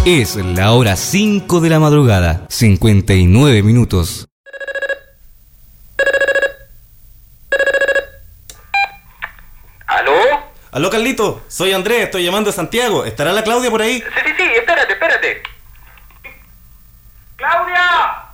Es la hora 5 de la madrugada, 59 minutos. ¿Aló? Aló, Carlito, soy Andrés, estoy llamando de Santiago. ¿Estará la Claudia por ahí? Sí, espérate. ¡Claudia!